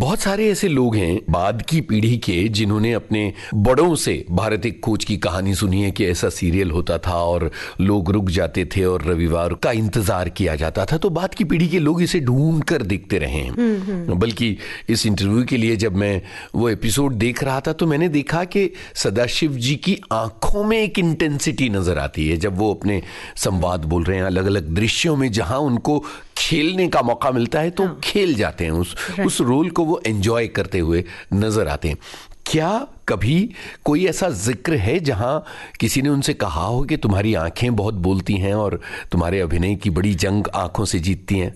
बहुत सारे ऐसे लोग हैं बाद की पीढ़ी के जिन्होंने अपने बड़ों से भारत एक खोज की कहानी सुनी है कि ऐसा सीरियल होता था और लोग रुक जाते थे और रविवार का इंतजार किया जाता था। तो बाद की पीढ़ी के लोग इसे ढूंढ कर देखते रहे हैं। बल्कि इस इंटरव्यू के लिए जब मैं वो एपिसोड देख रहा था तो मैंने देखा कि सदाशिव जी की आंखों में एक इंटेंसिटी नजर आती है जब वो अपने संवाद बोल रहे हैं अलग अलग दृश्यों में, जहां उनको खेलने का मौका मिलता है तो खेल जाते हैं, उस रोल को वो एंजॉय करते हुए नजर आते हैं। क्या कभी कोई ऐसा जिक्र है जहां किसी ने उनसे कहा हो कि तुम्हारी आंखें बहुत बोलती हैं और तुम्हारे अभिनय की बड़ी जंग आंखों से जीतती हैं?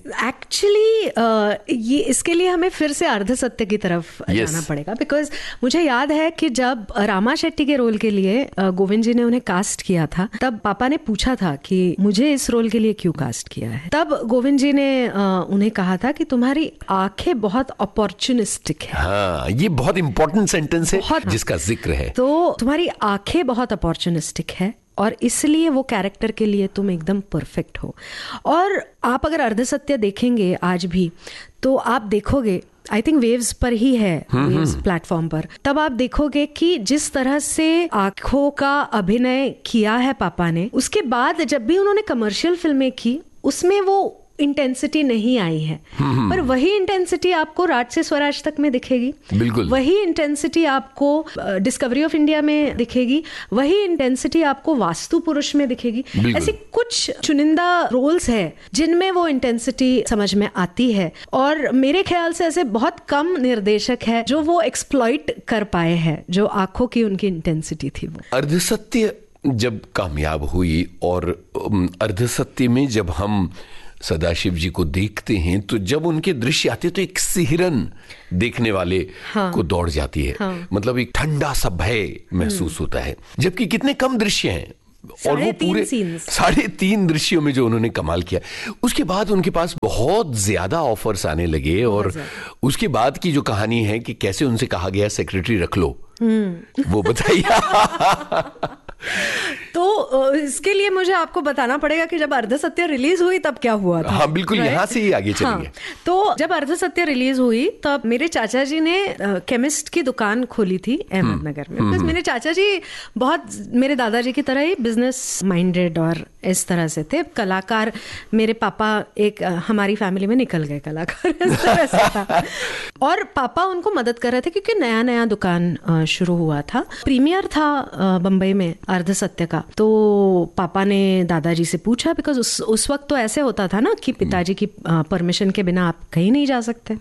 एक्चुअली ये इसके लिए हमें फिर से अर्ध सत्य की तरफ जाना पड़ेगा, बिकॉज मुझे याद है कि जब रामा शेट्टी के रोल के लिए गोविंद जी ने उन्हें कास्ट किया था, तब पापा ने पूछा था कि मुझे इस रोल के लिए क्यों कास्ट किया है। तब गोविंद जी ने उन्हें कहा था कि तुम्हारी आंखें बहुत अपॉर्चुनिस्टिक है। हाँ, ये बहुत इंपॉर्टेंट सेंटेंस है जिसका जिक्र है। तो तुम्हारी आंखें बहुत अपॉर्चुनिस्टिक है और इसलिए वो कैरेक्टर के लिए तुम एकदम परफेक्ट हो। और आप अगर अर्ध सत्य देखेंगे आज भी तो आप देखोगे, आई थिंक वेव्स पर ही है, वेव्स प्लेटफॉर्म पर, तब आप देखोगे कि जिस तरह से आंखों का अभिनय किया है पापा ने, उसके बाद जब भी उन्होंने कमर्शियल फिल्में की उसमें वो इंटेंसिटी नहीं आई है। पर वही इंटेंसिटी आपको राज से स्वराज तक में दिखेगी, बिल्कुल वही इंटेंसिटी आपको डिस्कवरी ऑफ इंडिया में दिखेगी, वही इंटेंसिटी आपको वास्तु पुरुष में दिखेगी। ऐसे कुछ चुनिंदा रोल्स है जिनमें वो इंटेंसिटी समझ में आती है और मेरे ख्याल से ऐसे बहुत कम निर्देशक है जो वो एक्सप्लॉइट कर पाए हैं, जो आंखों की उनकी इंटेंसिटी थी। वो अर्धसत्य जब कामयाब हुई और अर्धसत्य में जब हम सदाशिव जी को देखते हैं तो जब उनके दृश्य आते तो एक सिहरन देखने वाले को दौड़ जाती है। मतलब एक ठंडा सा भय महसूस होता है, जबकि कितने कम दृश्य हैं और वो पूरे 3.5 दृश्यों में जो उन्होंने कमाल किया। उसके बाद उनके पास बहुत ज्यादा ऑफर्स आने लगे और उसके बाद की जो कहानी है कि कैसे उनसे कहा गया सेक्रेटरी रख लो, वो बताइए। तो इसके लिए मुझे आपको बताना पड़ेगा कि जब अर्ध सत्य रिलीज हुई तब क्या हुआ था। हाँ बिल्कुल, यहाँ से ही आगे चलेंगे। तो जब अर्ध सत्य रिलीज हुई तब मेरे चाचा जी ने केमिस्ट की दुकान खोली थी अहमदनगर में। बिकॉज मेरे चाचा जी बहुत मेरे दादाजी की तरह ही बिजनेस माइंडेड और इस तरह से थे। कलाकार मेरे पापा एक हमारी फैमिली में निकल गए कलाकार, इस तरह से था। और पापा उनको मदद कर रहे थे क्योंकि नया नया दुकान शुरू हुआ था। प्रीमियर था बम्बई में अर्ध सत्य का, तो पापा ने दादाजी से पूछा, बिकॉज उस वक्त तो ऐसे होता था ना कि पिताजी की परमिशन के बिना आप कहीं नहीं जा सकते।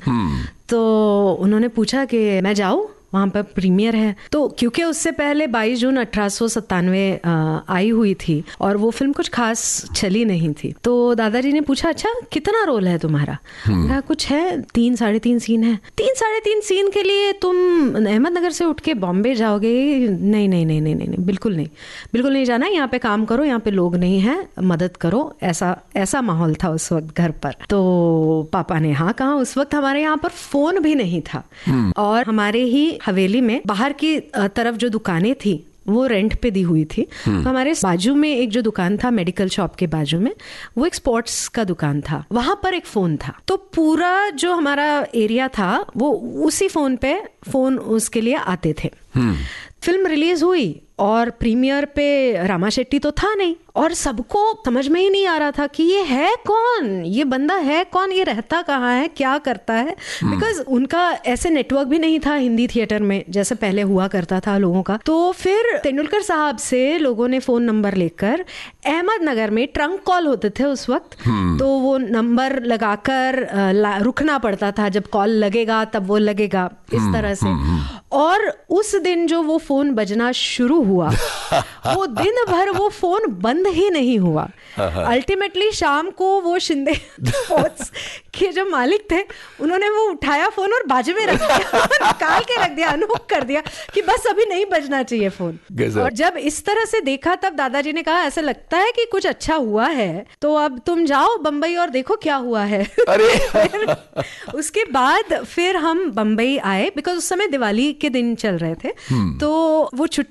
तो उन्होंने पूछा कि मैं जाऊं, वहाँ पर प्रीमियर है। तो क्योंकि उससे पहले 22 जून 1897 आई हुई थी और वो फिल्म कुछ खास चली नहीं थी, तो दादाजी ने पूछा अच्छा कितना रोल है तुम्हारा? कहा कुछ है, 3-3.5 सीन है। 3-3.5 सीन के लिए तुम अहमदनगर से उठ के बॉम्बे जाओगे? नहीं नहीं नहीं नहीं नहीं, बिल्कुल नहीं, बिल्कुल नहीं जाना, यहाँ पे काम करो, यहाँ पे लोग नहीं है, मदद करो। ऐसा माहौल था उस वक्त घर पर। तो पापा ने हाँ कहा। उस वक्त हमारे यहाँ पर फोन भी नहीं था और हमारे ही हवेली में बाहर की तरफ जो दुकानें थी वो रेंट पे दी हुई थी। तो हमारे बाजू में एक जो दुकान था, मेडिकल शॉप के बाजू में, वो एक स्पोर्ट्स का दुकान था, वहां पर एक फोन था। तो पूरा जो हमारा एरिया था वो उसी फोन उसके लिए आते थे। फिल्म रिलीज हुई और प्रीमियर पे रामा शेट्टी तो था नहीं और सबको समझ में ही नहीं आ रहा था कि ये है कौन, ये बंदा है कौन, ये रहता कहाँ है, क्या करता है। बिकॉज उनका ऐसे नेटवर्क भी नहीं था हिंदी थिएटर में जैसे पहले हुआ करता था लोगों का। तो फिर तेंदुलकर साहब से लोगों ने फोन नंबर लेकर, अहमदनगर में ट्रंक कॉल होते थे उस वक्त, तो वो नंबर लगाकर रुकना पड़ता था, जब कॉल लगेगा तब वो लगेगा, इस तरह से। और उस दिन जो वो फोन बजना शुरू हुआ वो दिन भर वो फोन बंद ही नहीं हुआ। अल्टीमेटली शाम को वो शिंदे स्पोर्ट्स के जो मालिक थे उन्होंने वो उठाया फोन और बाजू में रख दिया, निकाल के रख दिया, अनहुक कर दिया कि बस अभी नहीं बजना चाहिए फोन। और जब इस तरह से देखा तब दादाजी ने कहा ऐसा लगता है कि कुछ अच्छा हुआ है, तो अब तुम जाओ बंबई और देखो क्या हुआ है। अरे उसके बाद फिर हम बंबई आए, बिकॉज उस समय दिवाली के दिन चल रहे थे। तो वो छुट्टियों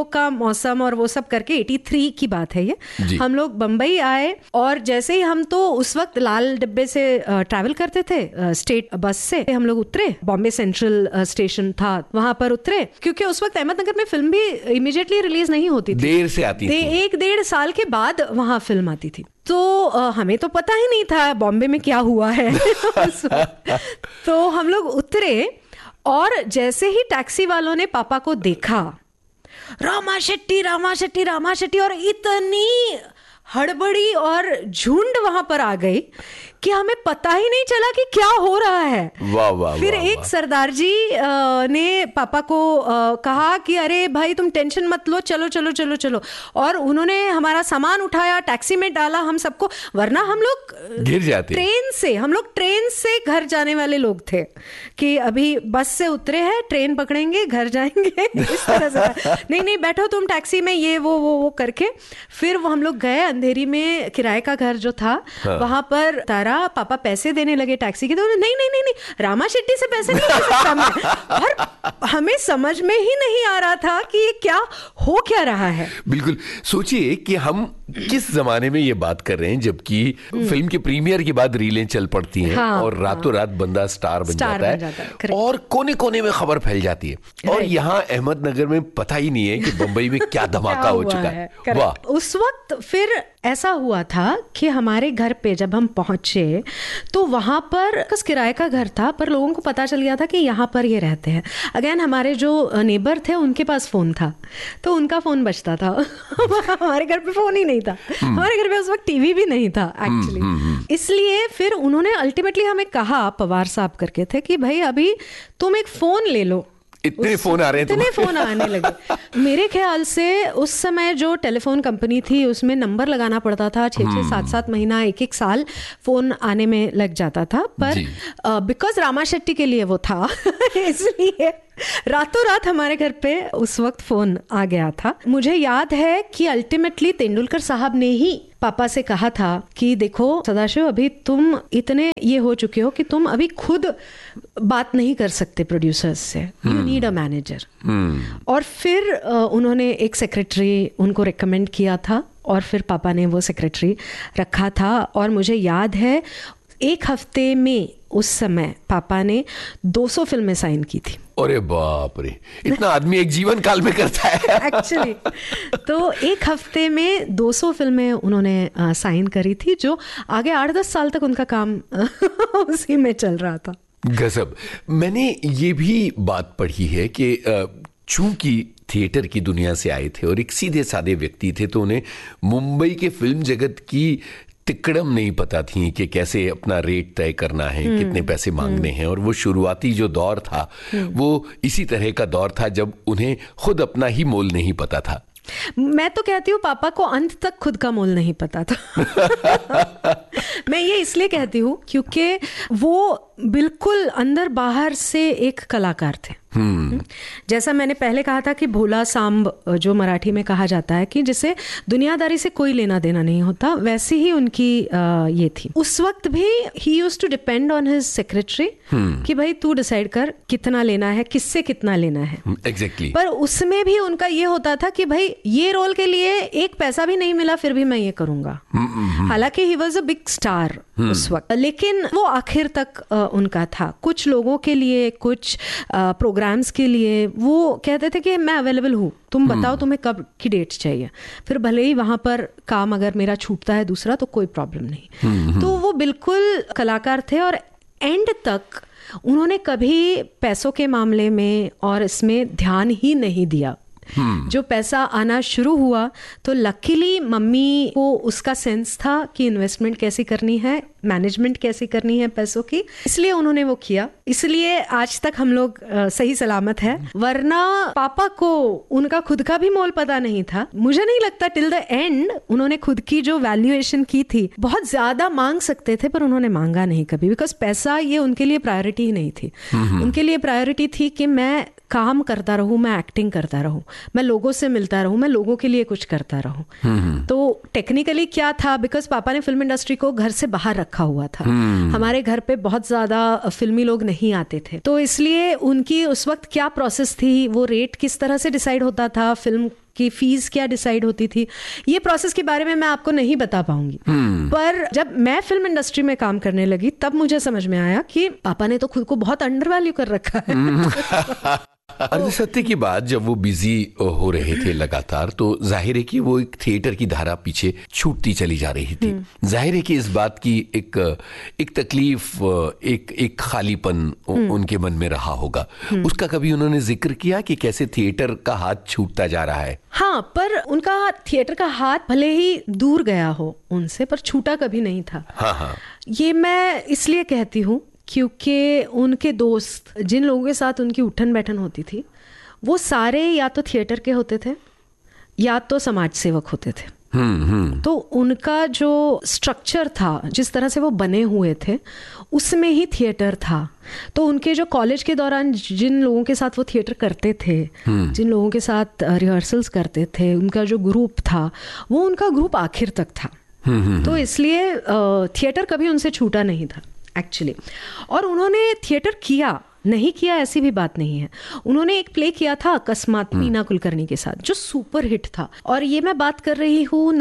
का मौसम और वो सब करके 83 की बात है ये, हम लोग बम्बई आए और जैसे ही हम तो उस वक्त लाल डिब्बे से ट्रैवल करते थे, स्टेट बस से हम लोग उतरे, बॉम्बे सेंट्रल स्टेशन था वहां पर उतरे, क्योंकि उस वक्त अहमदनगर में फिल्म भी इमीडिएटली रिलीज नहीं होती थी, देर से आती थी, 1-1.5 साल के बाद वहां फिल्म आती थी। तो हमें तो पता ही नहीं था बॉम्बे में क्या हुआ है तो हम लोग उतरे और जैसे ही टैक्सी वालों ने पापा को देखा, रामा शेट्टी रामा शेट्टी रामा शेट्टी, और इतनी हड़बड़ी और झुंड वहां पर आ गई कि हमें पता ही नहीं चला कि क्या हो रहा है। वाह वाह, फिर वाह, एक वाह। सरदार जी ने पापा को कहा कि अरे भाई तुम टेंशन मत लो, चलो चलो चलो चलो, और उन्होंने हमारा सामान उठाया, टैक्सी में डाला हम सबको, वरना हम लोग गिर जाते। हम लोग ट्रेन से घर जाने वाले लोग थे कि अभी बस से उतरे हैं, ट्रेन पकड़ेंगे, घर जाएंगे इस तरह से। नहीं बैठो तुम टैक्सी में, ये वो करके फिर वो हम लोग गए अंधेरी में किराए का घर जो था, वहां पर तारा पापा पैसे देने लगे टैक्सी के, तो नहीं रामा शेट्टी से पैसे नहीं दे सकता मैं। और हमें समझ में ही नहीं आ रहा था कि ये क्या रहा है। बिल्कुल, सोचिए कि हम किस जमाने में ये बात कर रहे हैं, जबकि फिल्म के प्रीमियर के बाद रीलें चल पड़ती हैं, और रातों रात बंदा स्टार बन जाता है और कोने कोने में खबर फैल जाती है, और यहाँ अहमदनगर में पता ही नहीं है कि बम्बई में क्या धमाका हो चुका है। वाह। उस वक्त फिर ऐसा हुआ था कि हमारे घर पे जब हम पहुंचे तो वहां पर किराए का घर था, पर लोगों को पता चल गया था कि यहाँ पर ये रहते हैं। अगेन हमारे जो नेबर थे उनके पास फोन था, तो उनका फोन बजता था हमारे घर पे फोन ही नहीं था, हमारे घर पे उस वक्त टीवी भी नहीं था एक्चुअली। इसलिए फिर उन्होंने अल्टीमेटली हमें कहा, पवार साहब करके थे, कि भाई अभी तुम एक फोन ले लो। इतने फोन आ रहे हैं, इतने फोन आने लगे। मेरे ख्याल से उस समय जो टेलीफोन कंपनी थी उसमें नंबर लगाना पड़ता था, 6-6, 7-7 महीना, 1-1 साल फोन आने में लग जाता था, पर बिकॉज रामा शेट्टी के लिए वो था इसलिए रातों रात हमारे घर पे उस वक्त फोन आ गया था। मुझे याद है कि अल्टीमेटली तेंदुलकर साहब ने ही पापा से कहा था कि देखो सदाशिव, अभी तुम इतने ये हो चुके हो कि तुम अभी खुद बात नहीं कर सकते प्रोड्यूसर्स से, यू नीड अ मैनेजर। और फिर उन्होंने एक सेक्रेटरी उनको रिकमेंड किया था, और फिर पापा ने वो सेक्रेटरी रखा था। और मुझे याद है 1 हफ्ते में उस समय पापा ने 200 फिल्में साइन की थी। अरे बाप रे, इतना आदमी एक जीवन काल में करता है एक्चुअली। तो 1 हफ्ते में 200 फिल्में उन्होंने साइन करी थी, जो आगे 8-10 साल तक उनका काम उसी में चल रहा था। गजब। मैंने ये भी बात पढ़ी है कि चूंकि थिएटर की दुनिया से आए थे और एक सीधे साधे व्यक्ति थे, तो उन्हें मुंबई के फिल्म जगत की तिकड़म नहीं पता थी कि कैसे अपना रेट तय करना है, कितने पैसे मांगने हैं। और वो शुरुआती जो दौर था वो इसी तरह का दौर था जब उन्हें खुद अपना ही मोल नहीं पता था। मैं तो कहती हूँ पापा को अंत तक खुद का मोल नहीं पता था मैं ये इसलिए कहती हूँ क्योंकि वो बिल्कुल अंदर बाहर से एक कलाकार थे। जैसा मैंने पहले कहा था कि भोला सांब जो मराठी में कहा जाता है कि जिसे दुनियादारी से कोई लेना देना नहीं होता, वैसी ही उनकी ये थी। उस वक्त भी ही used to depend on his secretary कि भाई तू डिसाइड कर कितना लेना है, किससे कितना लेना है। एग्जैक्टली। पर उसमें भी उनका ये होता था कि भाई ये रोल के लिए 1 पैसा भी नहीं मिला फिर भी मैं ये करूंगा। हालांकि he was a big star उस वक्त, लेकिन वो आखिर तक उनका था। कुछ लोगों के लिए, कुछ प्रोग्राम्स के लिए वो कहते थे कि मैं अवेलेबल हूँ, तुम बताओ तुम्हें कब की डेट चाहिए। फिर भले ही वहां पर काम अगर मेरा छूटता है दूसरा तो कोई प्रॉब्लम नहीं। तो वो बिल्कुल कलाकार थे और एंड तक उन्होंने कभी पैसों के मामले में और इसमें ध्यान ही नहीं दिया। जो पैसा आना शुरू हुआ तो लकीली मम्मी को उसका सेंस था कि इन्वेस्टमेंट कैसी करनी है, मैनेजमेंट कैसी करनी है पैसों की, इसलिए उन्होंने वो किया। इसलिए आज तक हम लोग सही सलामत है, वरना पापा को उनका खुद का भी मोल पता नहीं था। मुझे नहीं लगता टिल द एंड उन्होंने खुद की जो वैल्यूएशन की थी, बहुत ज्यादा मांग सकते थे पर उन्होंने मांगा नहीं कभी, बिकॉज पैसा ये उनके लिए प्रायोरिटी ही नहीं थी। उनके लिए प्रायोरिटी थी कि मैं काम करता रहूं, मैं एक्टिंग करता रहूं, मैं लोगों से मिलता रहूं, मैं लोगों के लिए कुछ करता रहूं। तो टेक्निकली क्या था, बिकॉज पापा ने फिल्म इंडस्ट्री को घर से बाहर रखा हुआ था। हमारे घर पे बहुत ज्यादा फिल्मी लोग नहीं आते थे, तो इसलिए उनकी उस वक्त क्या प्रोसेस थी, वो रेट किस तरह से डिसाइड होता था, फिल्म कि फीस क्या डिसाइड होती थी, ये प्रोसेस के बारे में मैं आपको नहीं बता पाऊंगी। पर जब मैं फिल्म इंडस्ट्री में काम करने लगी तब मुझे समझ में आया कि पापा ने तो खुद को बहुत अंडर वैल्यू कर रखा है। अरे सत्य की बात, जब वो बिजी हो रहे थे लगातार, तो जाहिर है कि वो एक थिएटर की धारा पीछे छूटती चली जा रही थी। जाहिर है कि इस बात की एक तकलीफ, एक खालीपन उनके मन में रहा होगा। उसका कभी उन्होंने जिक्र किया कि कैसे थिएटर का हाथ छूटता जा रहा है? हाँ, पर उनका थिएटर का हाथ भले ही दूर गया हो उनसे, पर छूटा कभी नहीं था। हाँ हाँ, ये मैं इसलिए कहती हूँ क्योंकि उनके दोस्त, जिन लोगों के साथ उनकी उठन बैठन होती थी, वो सारे या तो थिएटर के होते थे या तो समाज सेवक होते थे। तो उनका जो स्ट्रक्चर था, जिस तरह से वो बने हुए थे, उसमें ही थिएटर था। तो उनके जो कॉलेज के दौरान जिन लोगों के साथ वो थिएटर करते थे, जिन लोगों के साथ रिहर्सल्स करते थे, उनका जो ग्रुप था, वो उनका ग्रुप आखिर तक था। तो इसलिए थिएटर कभी उनसे छूटा नहीं था एक्चुअली। और उन्होंने थिएटर किया, नहीं किया ऐसी भी बात नहीं है। उन्होंने एक प्ले किया था अकस्मात मीना कुलकर्णी के साथ, जो सुपर हिट था। और ये मैं बात कर रही हूँ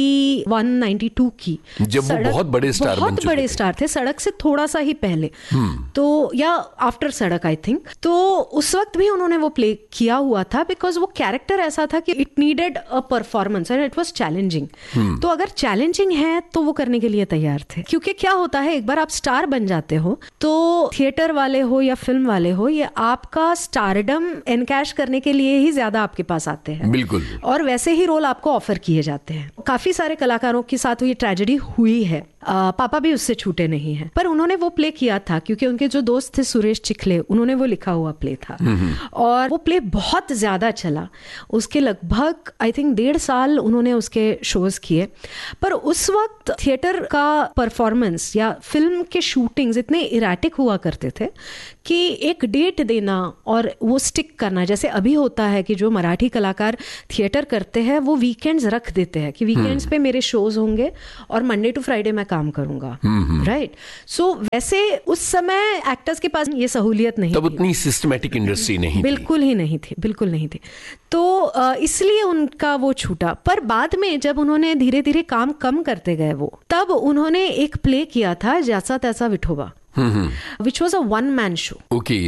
91-92 की, जब वो बहुत बड़े स्टार बन चुके थे। स्टार थे, सड़क से थोड़ा सा ही पहले, तो या आफ्टर सड़क आई थिंक। तो उस वक्त भी उन्होंने वो प्ले किया हुआ था, बिकॉज वो कैरेक्टर ऐसा था कि it needed a performance and it was challenging. तो अगर चैलेंजिंग है तो वो करने के लिए तैयार थे। क्योंकि क्या होता है, एक बार आप स्टार बन जाते हो तो थिएटर वाले हो या फिल्म वाले हो, ये आपका स्टारडम एनकैश करने के लिए ही ज्यादा आपके पास आते हैं। बिल्कुल। और वैसे ही रोल आपको ऑफर किए जाते हैं। काफी सारे कलाकारों के साथ ये ट्रेजेडी हुई है। पापा भी उससे छूटे नहीं हैं। पर उन्होंने वो प्ले किया था क्योंकि उनके जो दोस्त थे सुरेश चिखले, उन्होंने वो लिखा हुआ प्ले था। और वो प्ले बहुत ज्यादा चला। उसके लगभग आई थिंक 1.5 साल उन्होंने उसके शोज किए। पर उस वक्त थिएटर का परफॉर्मेंस या फिल्म के शूटिंग्स इतने इराटिक हुआ करते थे कि एक डेट देना और वो स्टिक करना, जैसे अभी होता है कि जो मराठी कलाकार थिएटर करते हैं वो वीकेंड्स रख देते हैं कि वीकेंड्स पे मेरे शोज होंगे और मंडे टू फ्राइडे मैं काम करूंगा, राइट। सो वैसे उस समय एक्टर्स के पास ये सहूलियत नहीं, तब उतनी सिस्टमैटिक इंडस्ट्री नहीं, बिल्कुल ही नहीं थी, बिल्कुल नहीं थी। तो इसलिए उनका वो छूटा। पर बाद में जब उन्होंने धीरे धीरे काम कम करते गए वो, तब उन्होंने एक प्ले किया था जैसा तैसा Vithoba, which was a 1 man show. Okay,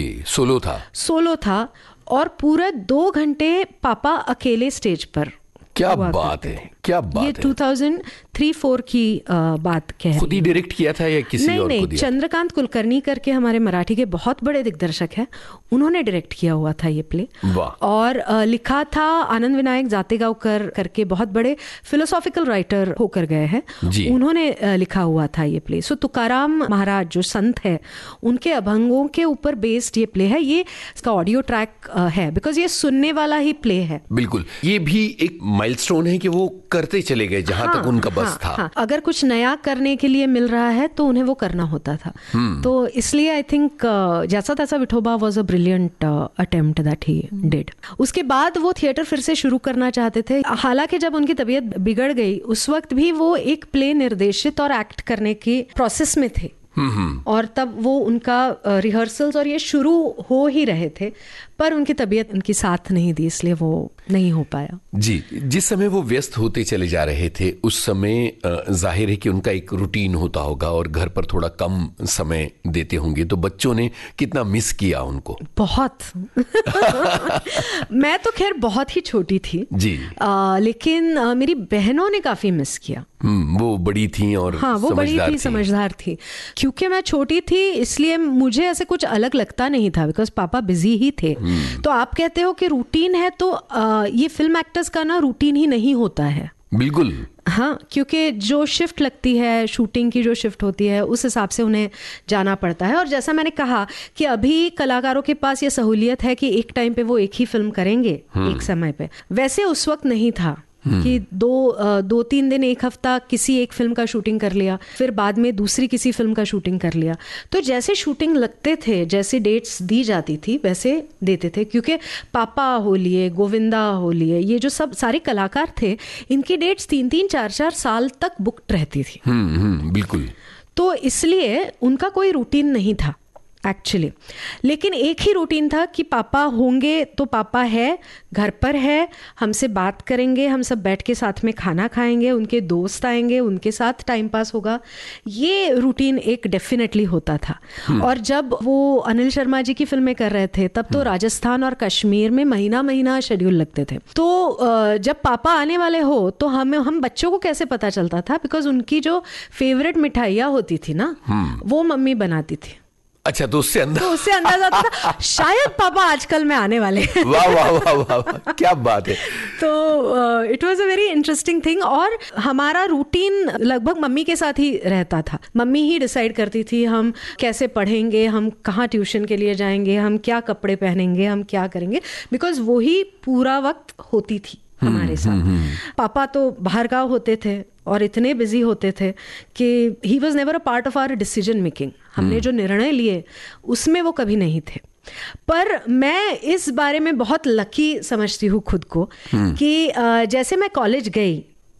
solo था। और पूरा 2 घंटे पापा अकेले स्टेज पर। क्या बात है, क्या बात है। ये 2003-04 की बात कह रही हूं। खुद ही डायरेक्ट किया था या किसी और को दिया? चंद्रकांत कुलकर्णी करके हमारे मराठी के बहुत बड़े दिग्दर्शक हैं, उन्होंने डायरेक्ट किया हुआ था ये प्ले। और लिखा था आनंद विनायक जातेगावकर करके, बहुत बड़े फिलोसॉफिकल राइटर होकर गए हैं, उन्होंने लिखा हुआ था ये प्ले। सो तुकाराम महाराज जो संत है, उनके अभंगों के ऊपर बेस्ड ये प्ले है। ये इसका ऑडियो ट्रैक है, बिकॉज ये सुनने वाला ही प्ले है। बिल्कुल, ये भी एक माइलस्टोन है कि वो करते चले गए जहां तक उनका बस था। अगर कुछ नया करने के लिए मिल रहा है तो उन्हें वो करना होता था। तो इसलिए आई थिंक जैसा तैसा Vithoba was a brilliant attempt that he did. उसके बाद वो थिएटर फिर से शुरू करना चाहते थे। हालांकि जब उनकी तबीयत बिगड़ गई उस वक्त भी वो एक प्ले निर्देशित और एक्ट करने की प्रोसेस में थे। और तब वो उनका रिहर्सल्स और ये शुरू हो ही रहे थे, पर उनकी तबीयत उनकी साथ नहीं दी, इसलिए वो नहीं हो पाया। जी, जिस समय वो व्यस्त होते चले जा रहे थे उस समय जाहिर है कि उनका एक रूटीन होता होगा और घर पर थोड़ा कम समय देते होंगे, तो बच्चों ने कितना मिस किया उनको? बहुत। मैं तो खैर बहुत ही छोटी थी जी, लेकिन मेरी बहनों ने काफी मिस किया। वो बड़ी थी और हाँ, वो बड़ी थी, समझदार थी। क्योंकि मैं छोटी थी इसलिए मुझे ऐसे कुछ अलग लगता नहीं था, बिकॉज पापा बिजी ही थे। तो आप कहते हो कि रूटीन है, तो ये फिल्म एक्टर्स का ना रूटीन ही नहीं होता है। बिल्कुल। हाँ, क्योंकि जो शिफ्ट लगती है, शूटिंग की जो शिफ्ट होती है, उस हिसाब से उन्हें जाना पड़ता है। और जैसा मैंने कहा कि अभी कलाकारों के पास ये सहूलियत है कि एक टाइम पे वो एक ही फिल्म करेंगे एक समय पे, वैसे उस वक्त नहीं था कि 2-3 दिन, एक हफ्ता किसी एक फिल्म का शूटिंग कर लिया, फिर बाद में दूसरी किसी फिल्म का शूटिंग कर लिया। तो जैसे शूटिंग लगते थे, जैसे डेट्स दी जाती थी वैसे देते थे। क्योंकि पापा हो लिए, गोविंदा हो लिए, ये जो सब सारे कलाकार थे, इनकी डेट्स 3-3, 4-4 साल तक बुक्ड रहती थी। बिल्कुल। तो इसलिए उनका कोई रूटीन नहीं था एक्चुअली। लेकिन एक ही रूटीन था कि पापा होंगे तो पापा है, घर पर है, हमसे बात करेंगे, हम सब बैठ के साथ में खाना खाएंगे, उनके दोस्त आएंगे, उनके साथ टाइम पास होगा। ये रूटीन एक डेफिनेटली होता था। और जब वो अनिल शर्मा जी की फिल्में कर रहे थे तब तो राजस्थान और कश्मीर में महीना महीना शेड्यूल लगते थे। तो जब पापा आने वाले हो तो हम बच्चों को कैसे पता चलता था? बिकॉज उनकी जो फेवरेट मिठाइयाँ होती थी ना, वो मम्मी बनाती थी। अच्छा, तो उससे अंदाजा आता था शायद पापा आजकल में आने वाले। वाह वाह वाह वाह, क्या बात है। तो it was a very interesting thing. और हमारा रूटीन लगभग मम्मी के साथ ही रहता था। मम्मी ही डिसाइड करती थी हम कैसे पढ़ेंगे, हम कहाँ ट्यूशन के लिए जाएंगे, हम क्या कपड़े पहनेंगे, हम क्या करेंगे, बिकॉज वो ही पूरा वक्त होती थी हमारे साथ। पापा तो बाहर गाँव होते थे और इतने बिजी होते थे कि he was never a part of our decision making. हमने जो निर्णय लिए उसमें वो कभी नहीं थे। पर मैं इस बारे में बहुत लकी समझती हूँ खुद को कि जैसे मैं कॉलेज गई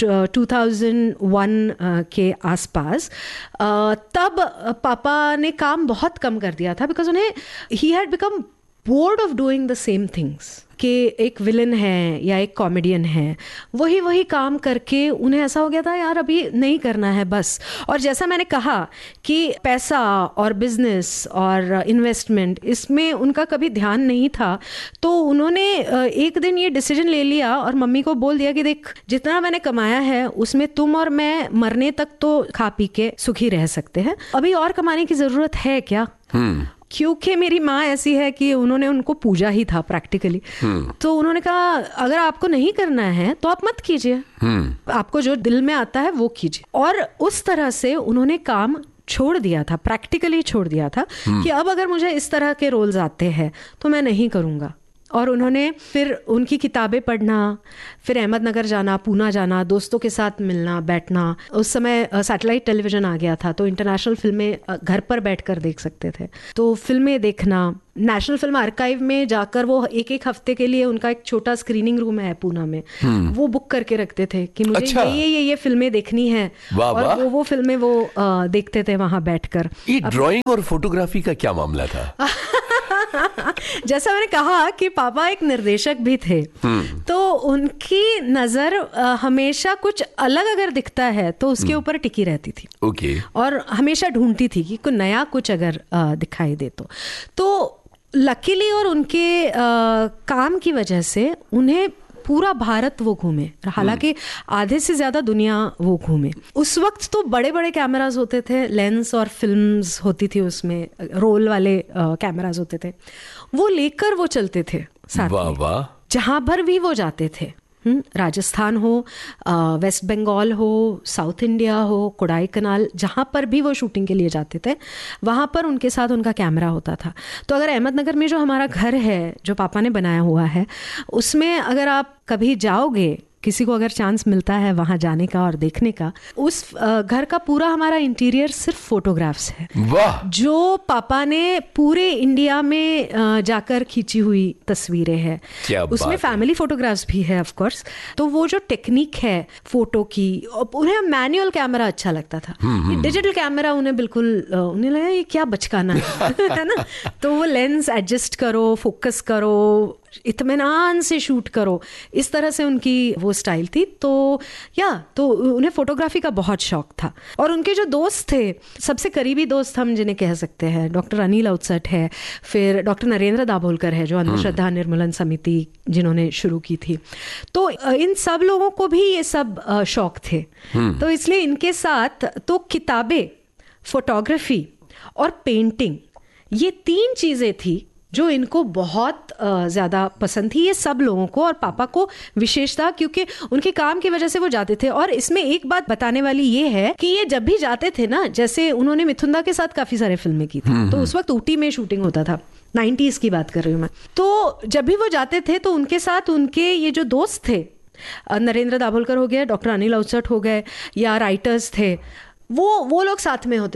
2001 के आसपास, तब पापा ने काम बहुत कम कर दिया था बिकॉज उन्हें he had become board of doing the same things. कि एक विलन है या एक कॉमेडियन है, वही काम करके उन्हें ऐसा हो गया था यार अभी नहीं करना है बस। और जैसा मैंने कहा कि पैसा और बिजनेस और इन्वेस्टमेंट, इसमें उनका कभी ध्यान नहीं था। तो उन्होंने एक दिन ये डिसीजन ले लिया और मम्मी को बोल दिया कि देख, जितना मैंने कमाया है उसमें तुम और मैं मरने तक तो खा पी के सुखी रह सकते हैं, अभी और कमाने की जरूरत है क्या? क्योंकि मेरी माँ ऐसी है कि उन्होंने उनको पूजा ही था प्रैक्टिकली। तो उन्होंने कहा अगर आपको नहीं करना है तो आप मत कीजिए, आपको जो दिल में आता है वो कीजिए। और उस तरह से उन्होंने काम छोड़ दिया था, प्रैक्टिकली छोड़ दिया था कि अब अगर मुझे इस तरह के रोल्स आते हैं तो मैं नहीं करूँगा। और उन्होंने फिर उनकी किताबें पढ़ना, फिर अहमदनगर जाना, पूना जाना, दोस्तों के साथ मिलना बैठना। उस समय सैटेलाइट टेलीविज़न आ गया था तो इंटरनेशनल फिल्में घर पर बैठकर देख सकते थे। तो फिल्में देखना, नेशनल फिल्म आर्काइव में जाकर वो एक हफ्ते के लिए उनका एक छोटा स्क्रीनिंग रूम है पूना में, वो बुक करके रखते थे कि मुझे अच्छा। ये फिल्में देखनी है। और वो फिल्में वो देखते थे वहां बैठकर। ये ड्राइंग और फोटोग्राफी का क्या मामला था? जैसा मैंने कहा कि पापा एक निर्देशक भी थे, तो उनकी नजर हमेशा कुछ अलग अगर दिखता है तो उसके ऊपर टिकी रहती थी। ओके। और हमेशा ढूंढती थी कि कोई नया कुछ अगर दिखाई दे तो लकीली और उनके काम की वजह से उन्हें पूरा भारत वो घूमे, हालांकि आधे से ज्यादा दुनिया वो घूमे। उस वक्त तो बड़े बड़े कैमरास होते थे, लेंस और फिल्म्स होती थी, उसमें रोल वाले कैमरास होते थे, वो लेकर वो चलते थे साथ में। वाह। जहां भर भी वो जाते थे, राजस्थान हो, वेस्ट बंगाल हो, साउथ इंडिया हो, कोडाई कनाल, जहाँ पर भी वो शूटिंग के लिए जाते थे वहाँ पर उनके साथ उनका कैमरा होता था। तो अगर अहमदनगर में जो हमारा घर है जो पापा ने बनाया हुआ है, उसमें अगर आप कभी जाओगे, किसी को अगर चांस मिलता है वहां जाने का और देखने का, उस घर का पूरा हमारा इंटीरियर सिर्फ फोटोग्राफ्स है। वाह। जो पापा ने पूरे इंडिया में जाकर खींची हुई तस्वीरें हैं। उसमें फैमिली फोटोग्राफ्स भी है ऑफ कोर्स। तो वो जो टेक्निक है फोटो की, उन्हें मैनुअल कैमरा अच्छा लगता था, डिजिटल कैमरा उन्हें बिल्कुल, उन्हें लगा ये क्या बचकाना है ना। तो वो लेंस एडजस्ट करो, फोकस करो, इत्मीनान से शूट करो, इस तरह से उनकी वो स्टाइल थी। तो उन्हें फोटोग्राफी का बहुत शौक था। और उनके जो दोस्त थे, सबसे करीबी दोस्त हम जिन्हें कह सकते हैं, डॉक्टर अनिल अवचट है, फिर डॉक्टर नरेंद्र दाभोलकर है जो अंधश्रद्धा निर्मूलन समिति जिन्होंने शुरू की थी। तो इन सब लोगों को भी ये सब शौक थे। तो इसलिए इनके साथ तो किताबें, फोटोग्राफी और पेंटिंग, ये 3 चीजें थी जो इनको बहुत ज़्यादा पसंद थी, ये सब लोगों को, और पापा को विशेषता, क्योंकि उनके काम की वजह से वो जाते थे। और इसमें एक बात बताने वाली ये है कि ये जब भी जाते थे ना, जैसे उन्होंने मिथुंदा के साथ काफ़ी सारे फिल्में की थी, तो उस वक्त ऊटी में शूटिंग होता था, 90s की बात कर रही हूँ मैं। तो जब भी वो जाते थे तो उनके साथ उनके ये जो दोस्त थे, नरेंद्र दाभोलकर हो गए, डॉक्टर अनिल अवचट हो गए, या राइटर्स थे, वो लोग साथ में होते थे।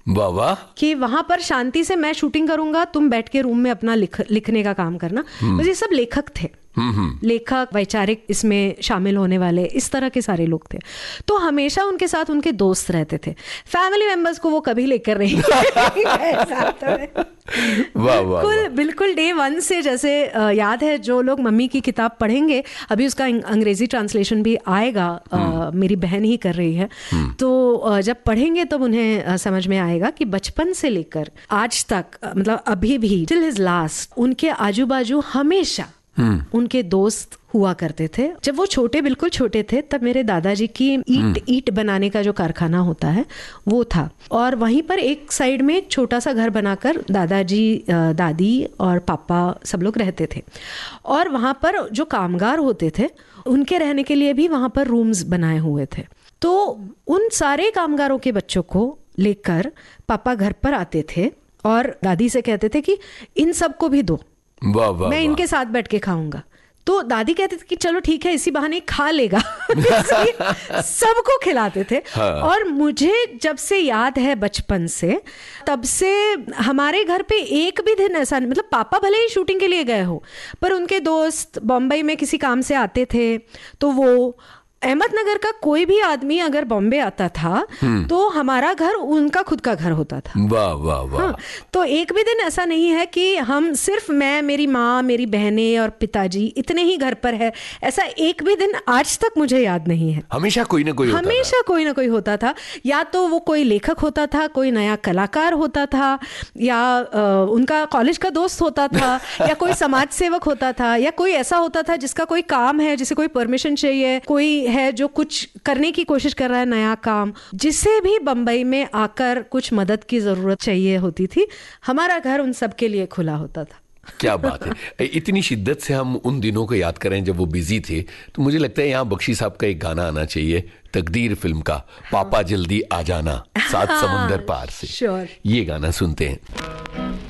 वाह वाह। कि वहां पर शांति से मैं शूटिंग करूंगा, तुम बैठ के रूम में अपना लिखने का काम करना। ये सब लेखक थे, लेखक, वैचारिक इसमें शामिल होने वाले, इस तरह के सारे लोग थे। तो हमेशा उनके साथ उनके दोस्त रहते थे। फैमिली मेंबर्स को वो कभी लेकर नहीं बिल्कुल डे वन से। जैसे याद है, जो लोग मम्मी की किताब पढ़ेंगे, अभी उसका अंग्रेजी ट्रांसलेशन भी आएगा, मेरी बहन ही कर रही है, तो जब पढ़ेंगे तब उन्हें समझ में आएगा कि बचपन से लेकर आज तक, मतलब अभी भी टिल हिज लास्ट, उनके आजू बाजू हमेशा उनके दोस्त हुआ करते थे। जब वो बिल्कुल छोटे थे, तब मेरे दादाजी की ईट बनाने का जो कारखाना होता है वो था, और वहीं पर एक साइड में एक छोटा सा घर बनाकर दादाजी, दादी और पापा सब लोग रहते थे। और वहाँ पर जो कामगार होते थे उनके रहने के लिए भी वहाँ पर रूम्स बनाए हुए थे। तो उन सारे कामगारों के बच्चों को लेकर पापा घर पर आते थे और दादी से कहते थे कि इन सबको भी दो, मैं इनके साथ बैठ के खाऊंगा। तो दादी कहते थे कि चलो ठीक है, इसी बहाने खा लेगा। सबको खिलाते थे। हाँ। और मुझे जब से याद है बचपन से, तब से हमारे घर पे एक भी दिन ऐसा नहीं, मतलब पापा भले ही शूटिंग के लिए गए हो, पर उनके दोस्त बॉम्बे में किसी काम से आते थे, तो वो अहमदनगर का कोई भी आदमी अगर बॉम्बे आता था तो हमारा घर उनका खुद का घर होता था। वाह वाह वाह। हाँ, तो एक भी दिन ऐसा नहीं है कि हम सिर्फ मैं, मेरी माँ, मेरी बहनें और पिताजी इतने ही घर पर है, ऐसा एक भी दिन आज तक मुझे याद नहीं है। हमेशा कोई ना कोई होता था। या तो वो कोई लेखक होता था, कोई नया कलाकार होता था, या उनका कॉलेज का दोस्त होता था, या कोई समाज सेवक होता था, या कोई ऐसा होता था जिसका कोई काम है, जिसे कोई परमिशन चाहिए, कोई है जो कुछ करने की कोशिश कर रहा है, नया काम, जिसे भी बंबई में आकर कुछ मदद की जरूरत चाहिए होती थी, हमारा घर उन सब के लिए खुला होता था। क्या बात है। इतनी शिद्दत से हम उन दिनों को याद करें जब वो बिजी थे, तो मुझे लगता है यहाँ बख्शी साहब का एक गाना आना चाहिए, तकदीर फिल्म का, पापा जल्दी आ जाना, सात समुंदर पार से। श्योर। ये गाना सुनते हैं।